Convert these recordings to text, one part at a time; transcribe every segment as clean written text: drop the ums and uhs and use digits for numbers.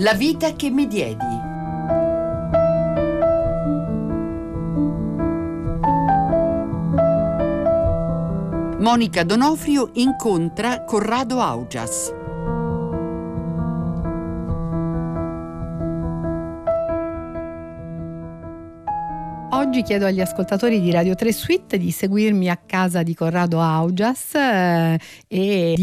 La vita che mi diedi. Monica D'Onofrio incontra Corrado Augias. Oggi chiedo agli ascoltatori di Radio 3 Suite di seguirmi a casa di Corrado Augias e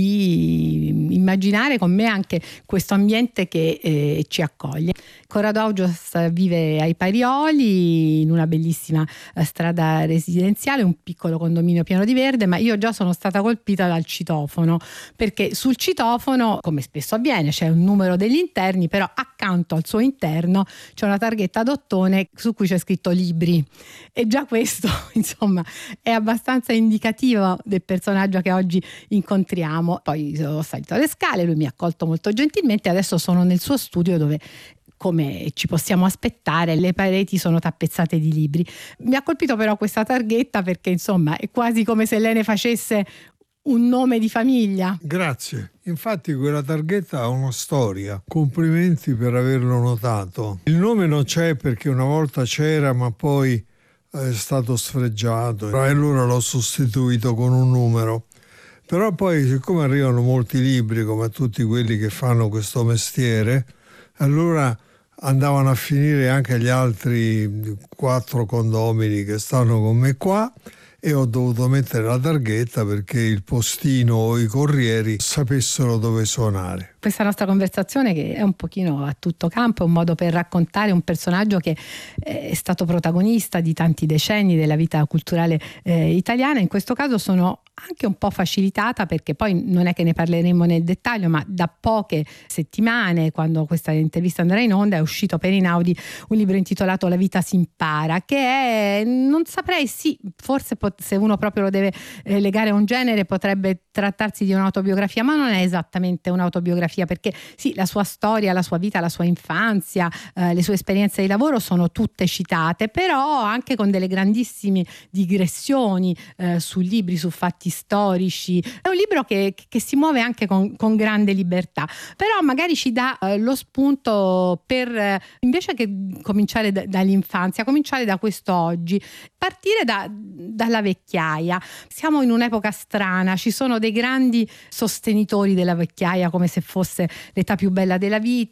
di immaginare con me anche questo ambiente che ci accoglie. Corrado Augias vive ai Parioli, in una bellissima strada residenziale, un piccolo condominio pieno di verde, ma io già sono stata colpita dal citofono, perché sul citofono, come spesso avviene, c'è un numero degli interni, però accanto al suo interno c'è una targhetta ad ottone su cui c'è scritto libri. E già questo, insomma, è abbastanza indicativo del personaggio che oggi incontriamo. Poi sono salito alle scale, lui mi ha accolto molto gentilmente, adesso sono nel suo studio dove, come ci possiamo aspettare, le pareti sono tappezzate di libri. Mi ha colpito però questa targhetta perché, insomma, è quasi come se lei ne facesse un nome di famiglia. Grazie. Infatti quella targhetta ha una storia. Complimenti per averlo notato. Il nome non c'è perché una volta c'era, ma poi è stato sfregiato e allora l'ho sostituito con un numero. Però poi, siccome arrivano molti libri, come tutti quelli che fanno questo mestiere, allora andavano a finire anche gli altri 4 condomini che stanno con me qua, e ho dovuto mettere la targhetta perché il postino o i corrieri sapessero dove suonare. Questa nostra conversazione, che è un pochino a tutto campo, è un modo per raccontare un personaggio che è stato protagonista di tanti decenni della vita culturale italiana. In questo caso sono anche un po' facilitata perché poi non è che ne parleremo nel dettaglio, ma da poche settimane, quando questa intervista andrà in onda, è uscito per Einaudi un libro intitolato La vita si impara, che è, non saprei, sì, forse se uno proprio lo deve legare a un genere potrebbe trattarsi di un'autobiografia, ma non è esattamente un'autobiografia, perché sì, la sua storia, la sua vita, la sua infanzia, le sue esperienze di lavoro sono tutte citate, però anche con delle grandissime digressioni su libri, su fatti storici. È un libro che si muove anche con grande libertà, però magari ci dà lo spunto per, invece che cominciare dall'infanzia, cominciare da questo oggi, partire dalla vecchiaia. Siamo in un'epoca strana, ci sono dei grandi sostenitori della vecchiaia come se fosse l'età più bella della vita,